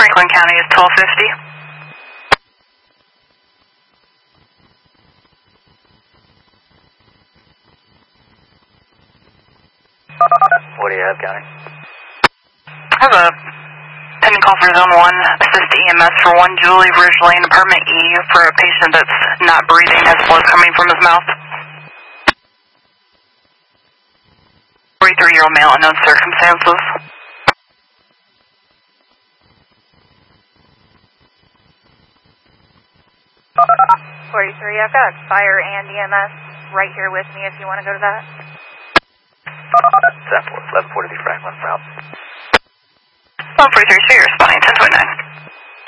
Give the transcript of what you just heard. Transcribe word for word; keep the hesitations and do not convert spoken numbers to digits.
Franklin County is twelve fifty. What do you have, County? I have a pending call for Zone one, assist E M S for one Julie Ridge Lane, apartment E, for a patient that's not breathing, has blood coming from his mouth. forty-three-year-old male, unknown circumstances. forty-three, I've got fire and E M S right here with me if you want to go to that. eleven forty Franklin, route. eleven forty-three, so you're responding ten twenty-nine.